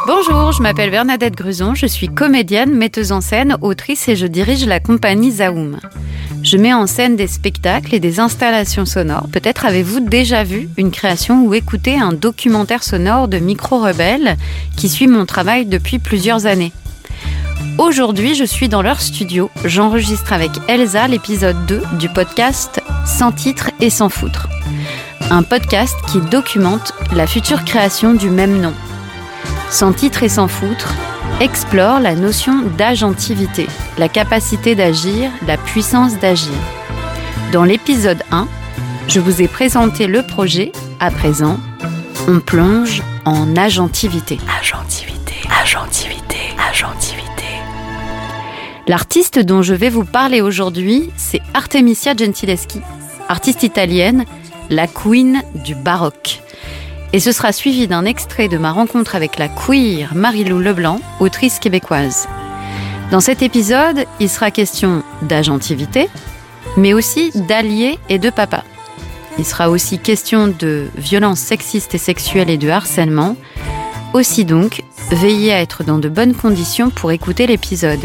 Bonjour, je m'appelle Bernadette Gruson, je suis comédienne, metteuse en scène, autrice et je dirige la compagnie Zaoum. Je mets en scène des spectacles et des installations sonores. Peut-être avez-vous déjà vu une création ou écouté un documentaire sonore de Micro Rebelle qui suit mon travail depuis plusieurs années. Aujourd'hui, je suis dans leur studio. J'enregistre avec Elsa l'épisode 2 du podcast Sans titre et sans foutre. Un podcast qui documente la future création du même nom. Sans titre et sans foutre explore la notion d'agentivité, la capacité d'agir, la puissance d'agir. Dans l'épisode 1, je vous ai présenté le projet. À présent, on plonge en agentivité. Agentivité, agentivité, agentivité. L'artiste dont je vais vous parler aujourd'hui, c'est Artemisia Gentileschi, artiste italienne, la queen du baroque. Et ce sera suivi d'un extrait de ma rencontre avec la queer Marie-Lou Leblanc, autrice québécoise. Dans cet épisode, il sera question d'agentivité, mais aussi d'alliés et de papa. Il sera aussi question de violences sexistes et sexuelles et de harcèlement. Aussi donc, veillez à être dans de bonnes conditions pour écouter l'épisode.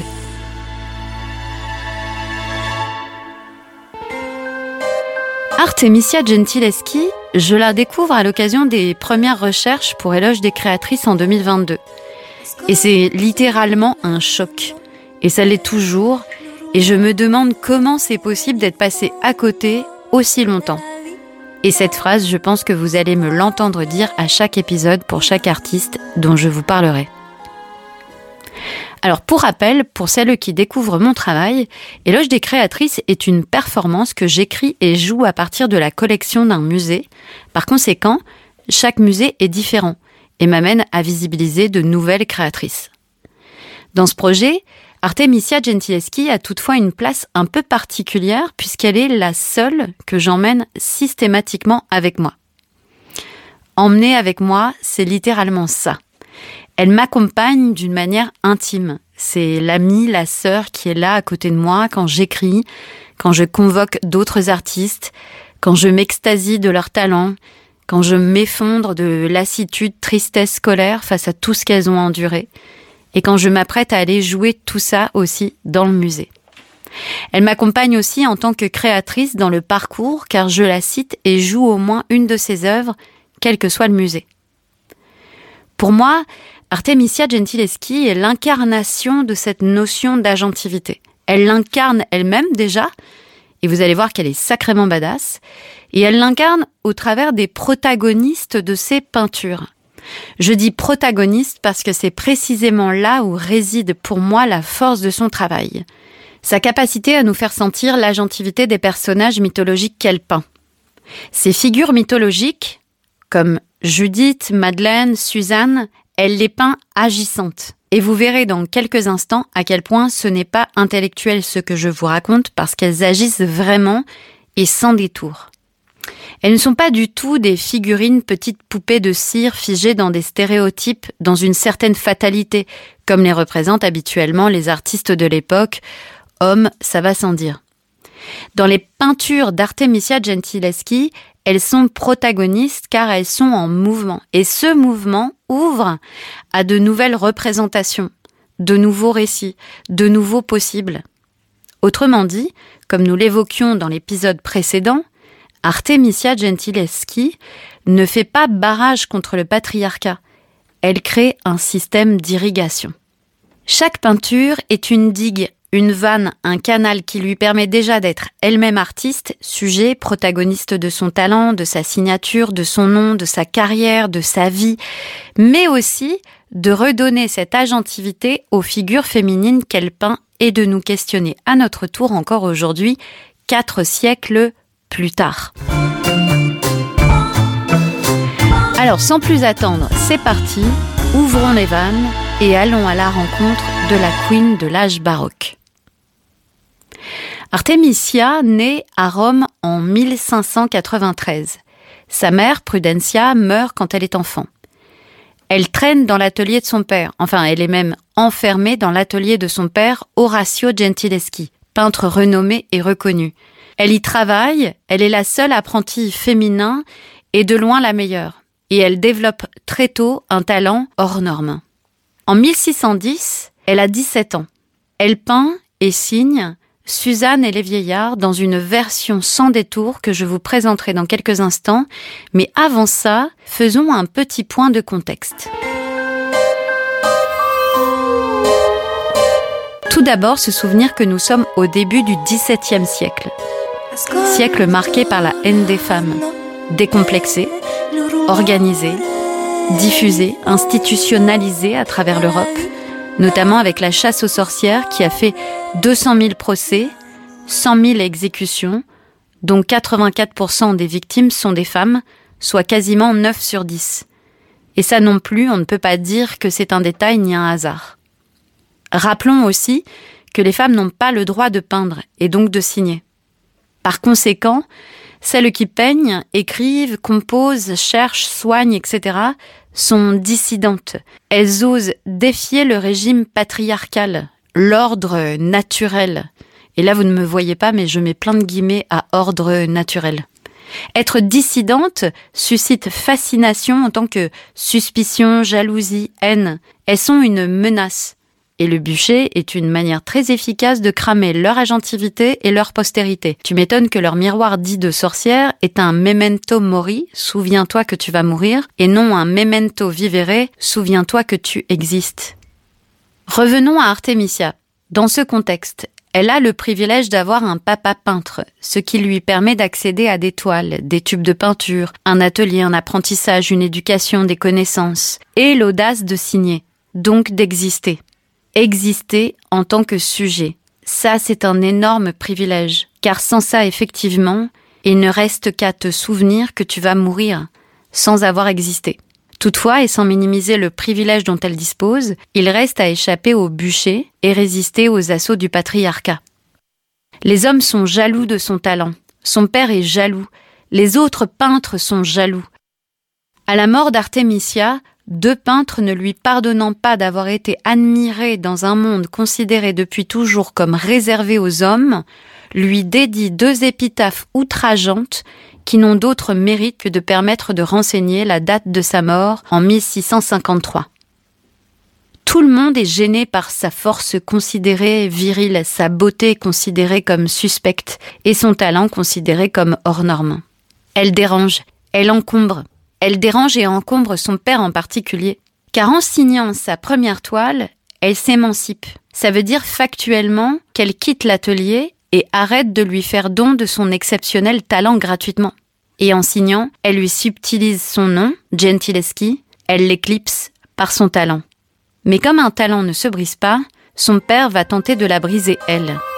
Artemisia Gentileschi, je la découvre à l'occasion des premières recherches pour Éloge des créatrices en 2022. Et c'est littéralement un choc. Et ça l'est toujours. Et je me demande comment c'est possible d'être passé à côté aussi longtemps. Et cette phrase, je pense que vous allez me l'entendre dire à chaque épisode pour chaque artiste dont je vous parlerai. Alors pour rappel, pour celles qui découvrent mon travail, Éloge des créatrices est une performance que j'écris et joue à partir de la collection d'un musée. Par conséquent, chaque musée est différent et m'amène à visibiliser de nouvelles créatrices. Dans ce projet, Artemisia Gentileschi a toutefois une place un peu particulière puisqu'elle est la seule que j'emmène systématiquement avec moi. Emmener avec moi, c'est littéralement ça. Elle m'accompagne d'une manière intime. C'est l'amie, la sœur qui est là à côté de moi quand j'écris, quand je convoque d'autres artistes, quand je m'extasie de leur talent, quand je m'effondre de lassitude, tristesse, colère face à tout ce qu'elles ont enduré, et quand je m'apprête à aller jouer tout ça aussi dans le musée. Elle m'accompagne aussi en tant que créatrice dans le parcours, car je la cite et joue au moins une de ses œuvres, quel que soit le musée. Pour moi, Artemisia Gentileschi est l'incarnation de cette notion d'agentivité. Elle l'incarne elle-même déjà, et vous allez voir qu'elle est sacrément badass, et elle l'incarne au travers des protagonistes de ses peintures. Je dis protagonistes parce que c'est précisément là où réside pour moi la force de son travail. Sa capacité à nous faire sentir l'agentivité des personnages mythologiques qu'elle peint. Ces figures mythologiques, comme Judith, Madeleine, Suzanne, elle les peint agissantes. Et vous verrez dans quelques instants à quel point ce n'est pas intellectuel ce que je vous raconte parce qu'elles agissent vraiment et sans détour. Elles ne sont pas du tout des figurines petites poupées de cire figées dans des stéréotypes, dans une certaine fatalité, comme les représentent habituellement les artistes de l'époque. Hommes, ça va sans dire. Dans les peintures d'Artemisia Gentileschi, elles sont protagonistes car elles sont en mouvement. Et ce mouvement ouvre à de nouvelles représentations, de nouveaux récits, de nouveaux possibles. Autrement dit, comme nous l'évoquions dans l'épisode précédent, Artemisia Gentileschi ne fait pas barrage contre le patriarcat. Elle crée un système d'irrigation. Chaque peinture est une digue, une vanne, un canal qui lui permet déjà d'être elle-même artiste, sujet, protagoniste de son talent, de sa signature, de son nom, de sa carrière, de sa vie, mais aussi de redonner cette agentivité aux figures féminines qu'elle peint et de nous questionner à notre tour encore aujourd'hui, 4 siècles plus tard. Alors sans plus attendre, c'est parti, ouvrons les vannes et allons à la rencontre de la queen de l'âge baroque. Artemisia naît à Rome en 1593. Sa mère, Prudencia, meurt quand elle est enfant. Elle traîne dans l'atelier de son père, enfin elle est même enfermée dans l'atelier de son père, Orazio Gentileschi, peintre renommé et reconnu. Elle y travaille, elle est la seule apprentie féminin et de loin la meilleure. Et elle développe très tôt un talent hors norme. En 1610, elle a 17 ans. Elle peint et signe Suzanne et les vieillards dans une version sans détour que je vous présenterai dans quelques instants. Mais avant ça, faisons un petit point de contexte. Tout d'abord, se souvenir que nous sommes au début du XVIIe siècle. Siècle marqué par la haine des femmes, décomplexée, organisée, diffusée, institutionnalisée à travers l'Europe, notamment avec la chasse aux sorcières qui a fait 200 000 procès, 100 000 exécutions, dont 84% des victimes sont des femmes, soit quasiment 9 sur 10. Et ça non plus, on ne peut pas dire que c'est un détail ni un hasard. Rappelons aussi que les femmes n'ont pas le droit de peindre et donc de signer. Par conséquent, celles qui peignent, écrivent, composent, cherchent, soignent, etc. sont dissidentes. Elles osent défier le régime patriarcal, l'ordre naturel. Et là, vous ne me voyez pas, mais je mets plein de guillemets à ordre naturel. Être dissidente suscite fascination en tant que suspicion, jalousie, haine. Elles sont une menace. Et le bûcher est une manière très efficace de cramer leur agentivité et leur postérité. Tu m'étonnes que leur miroir dit de sorcière est un memento mori, souviens-toi que tu vas mourir, et non un memento vivere, souviens-toi que tu existes. Revenons à Artemisia. Dans ce contexte, elle a le privilège d'avoir un papa peintre, ce qui lui permet d'accéder à des toiles, des tubes de peinture, un atelier, un apprentissage, une éducation, des connaissances, et l'audace de signer, donc d'exister. Exister en tant que sujet. Ça, c'est un énorme privilège, car sans ça, effectivement, il ne reste qu'à te souvenir que tu vas mourir sans avoir existé. Toutefois, et sans minimiser le privilège dont elle dispose, il reste à échapper au bûcher et résister aux assauts du patriarcat. Les hommes sont jaloux de son talent. Son père est jaloux. Les autres peintres sont jaloux. À la mort d'Artemisia, 2 peintres ne lui pardonnant pas d'avoir été admirés dans un monde considéré depuis toujours comme réservé aux hommes, lui dédient 2 épitaphes outrageantes qui n'ont d'autre mérite que de permettre de renseigner la date de sa mort en 1653. Tout le monde est gêné par sa force considérée virile, sa beauté considérée comme suspecte et son talent considéré comme hors norme. Elle dérange, elle encombre. Elle dérange et encombre son père en particulier. Car en signant sa première toile, elle s'émancipe. Ça veut dire factuellement qu'elle quitte l'atelier et arrête de lui faire don de son exceptionnel talent gratuitement. Et en signant, elle lui subtilise son nom, Gentileschi, elle l'éclipse par son talent. Mais comme un talent ne se brise pas, son père va tenter de la briser elle.